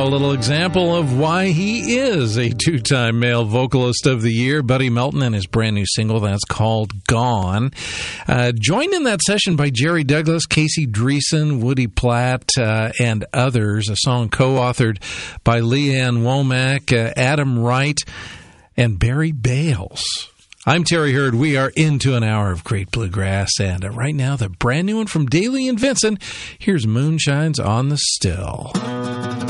A little example of why he is a two-time male vocalist of the year, Buddy Melton, and his brand new single that's called Gone. Joined in that session by Jerry Douglas, Casey Dreesen, Woody Platt, and others. A song co-authored by Leanne Womack, Adam Wright, and Barry Bales. I'm Terry Hurd. We are into an hour of great bluegrass, and right now the brand new one from Daly and Vincent. Here's Moonshine's on the Still.